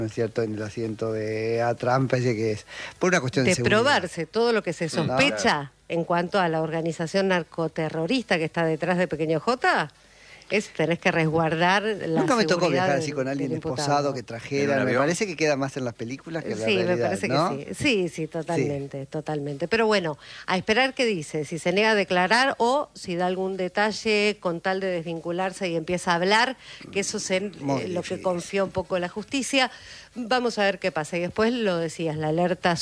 ¿no es cierto?, en el asiento de a Trump, parece que es por una cuestión de seguridad. probarse todo lo que se sospecha en cuanto a la organización narcoterrorista que está detrás de Pequeño J, tenés que resguardar la Nunca me tocó seguridad viajar así con alguien esposado que trajera. Me parece que queda más en las películas que en la realidad, me parece ¿no? que sí. Sí, totalmente, totalmente. Pero bueno, a esperar qué dice, si se niega a declarar o si da algún detalle con tal de desvincularse y empieza a hablar, que eso es lo que confió un poco la justicia. Vamos a ver qué pasa. Y después lo decías, la alerta